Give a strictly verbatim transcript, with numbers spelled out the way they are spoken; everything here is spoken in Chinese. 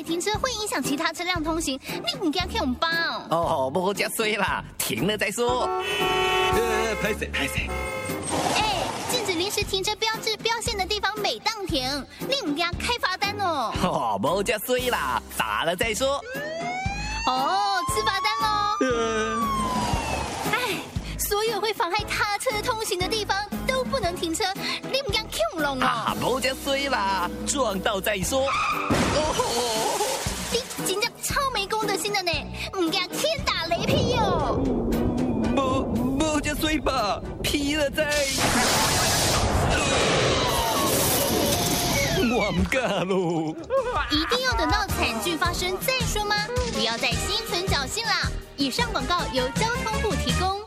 停车会影响其他车辆通行，你唔惊去红包？ 哦，无遮衰啦，停了再说。 呃，拍谁拍谁？ 哎，禁止临时停车标志标线的地方每当停，你唔惊开罚单哦？ 哦，无遮衰啦，打了再说。 哦，吃罚单喽。 呃， 哎，所有会妨害他车通行的地方都不能停车，你唔惊恐龙哦？ 啊，无遮衰啦，撞到再说。哦， 你真正超没公德心的呢，唔惊天打雷劈哟！ 无无遮衰吧，劈了再。我唔敢喽。 一定要等到惨剧发生再说吗？不要再心存侥幸啦！以上广告由交通部提供。